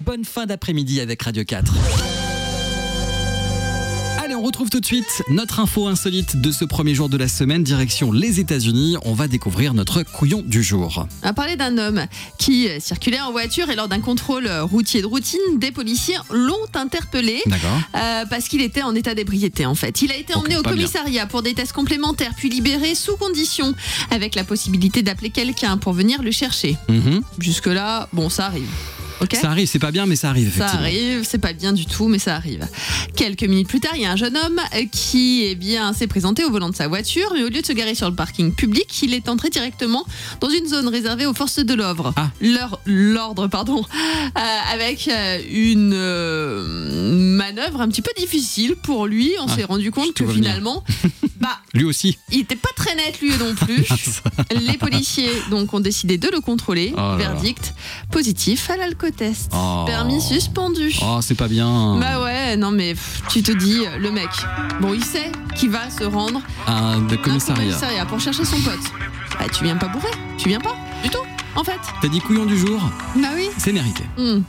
bonne fin d'après-midi avec Radio 4. Allez, on retrouve tout de suite notre info insolite de ce premier jour de la semaine, direction les États-Unis. On va découvrir notre couillon du jour. On va parler d'un homme qui circulait en voiture et lors d'un contrôle routier de routine, des policiers l'ont interpellé. D'accord. Parce qu'il était en état d'ébriété en fait. Il a été emmené au pas bien. commissariat pour des tests complémentaires, puis libéré sous condition, avec la possibilité d'appeler quelqu'un pour venir le chercher. Jusque-là, bon, ça arrive. Okay. Ça arrive, c'est pas bien, mais ça arrive Ça effectivement. arrive, c'est pas bien du tout, mais ça arrive. Quelques minutes plus tard, il y a un jeune homme qui s'est présenté au volant de sa voiture, mais au lieu de se garer sur le parking public, il est entré directement dans une zone réservée aux forces de l'ordre. Ah. L'ordre, avec une manœuvre un petit peu difficile pour lui. On s'est rendu compte que finalement, lui aussi. il n'était pas très net lui non plus. Les policiers donc ont décidé de le contrôler. Verdict positif à l'alcotest. Permis suspendu. Oh, c'est pas bien. Bah ouais, non mais tu te dis, le mec, bon, il sait qu'il va se rendre à un commissariat pour chercher son pote. Bah, tu viens pas bourré, tu viens pas du tout, en fait. T'as dit couillon du jour? Bah oui. C'est mérité.